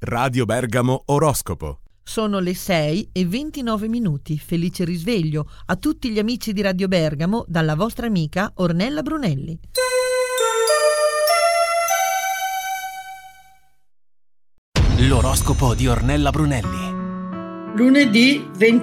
Radio Bergamo Oroscopo. Sono le 6:29. Felice risveglio a tutti gli amici di Radio Bergamo dalla vostra amica Ornella Brunelli. L'oroscopo di Ornella Brunelli. Lunedì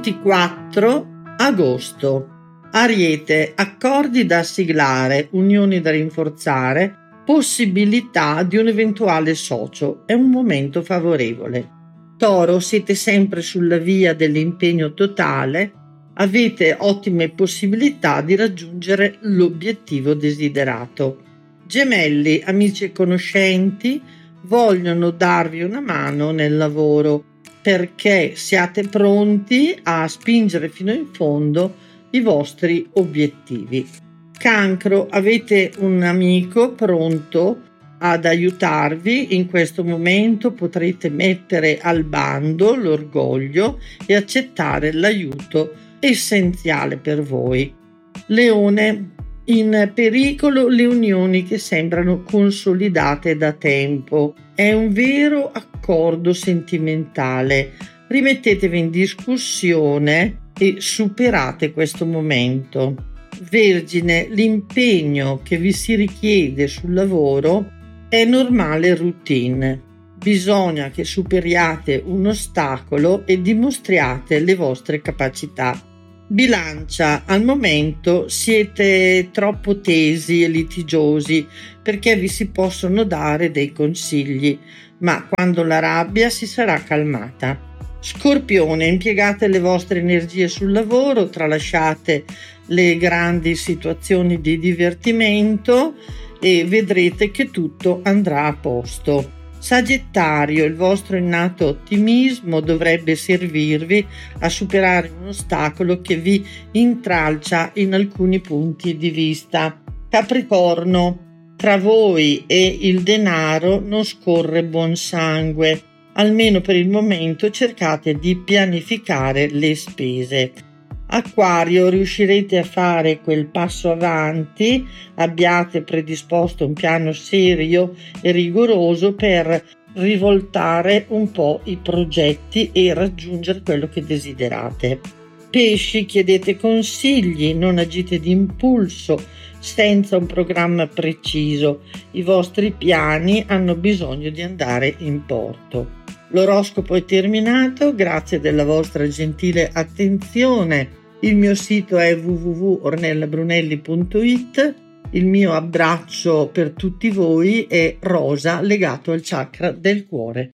24 agosto. Ariete, accordi da siglare, unioni da rinforzare, possibilità di un eventuale socio. È un momento favorevole. Toro, siete sempre sulla via dell'impegno totale, avete ottime possibilità di raggiungere l'obiettivo desiderato. Gemelli, amici e conoscenti vogliono darvi una mano nel lavoro perché siate pronti a spingere fino in fondo i vostri obiettivi. Cancro, avete un amico pronto ad aiutarvi. In questo momento potrete mettere al bando l'orgoglio e accettare l'aiuto essenziale per voi. Leone, in pericolo le unioni che sembrano consolidate da tempo. È un vero accordo sentimentale. Rimettetevi in discussione e superate questo momento. Vergine, l'impegno che vi si richiede sul lavoro è normale routine. Bisogna che superiate un ostacolo e dimostriate le vostre capacità. Bilancia, al momento siete troppo tesi e litigiosi perché vi si possono dare dei consigli, ma quando la rabbia si sarà calmata. Scorpione, impiegate le vostre energie sul lavoro, tralasciate le grandi situazioni di divertimento e vedrete che tutto andrà a posto. Sagittario, il vostro innato ottimismo dovrebbe servirvi a superare un ostacolo che vi intralcia in alcuni punti di vista. Capricorno, tra voi e il denaro non scorre buon sangue. Almeno per il momento cercate di pianificare le spese. Acquario, riuscirete a fare quel passo avanti, abbiate predisposto un piano serio e rigoroso per rivoltare un po' i progetti e raggiungere quello che desiderate. Pesci, chiedete consigli, non agite d'impulso, senza un programma preciso. I vostri piani hanno bisogno di andare in porto. L'oroscopo è terminato, grazie della vostra gentile attenzione. Il mio sito è www.ornellabrunelli.it. Il mio abbraccio per tutti voi è rosa legato al chakra del cuore.